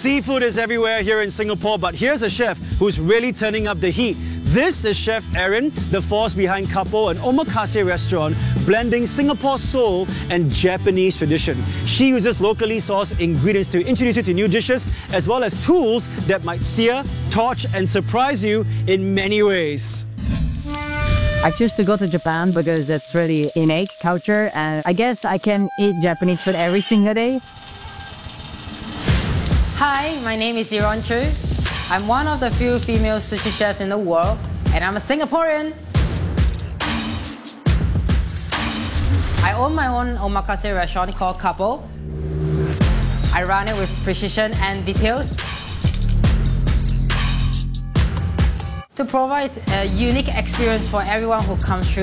Seafood is everywhere here in Singapore, but here's a chef who's really turning up the heat. This is Chef Erin, the force behind Kapo, an omakase restaurant blending Singapore soul and Japanese tradition. She uses locally sourced ingredients to introduce you to new dishes, as well as tools that might sear, torch, and surprise you in many ways. I choose to go to Japan because it's really innate culture, and I guess I can eat Japanese food every single day. Hi, my name is Yiron Chu. I'm one of the few female sushi chefs in the world, and I'm a Singaporean. I own my own omakase restaurant called Kapo. I run it with precision and details to provide a unique experience for everyone who comes through.